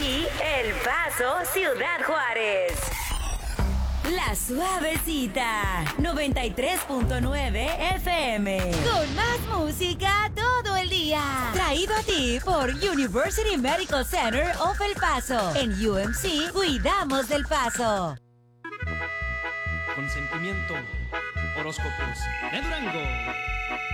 aquí, El Paso, Ciudad Juárez. La Suavecita, 93.9 FM. Con más música todo el día. Traído a ti por University Medical Center of El Paso. En UMC, cuidamos del Paso. Consentimiento, horóscopos de Durango.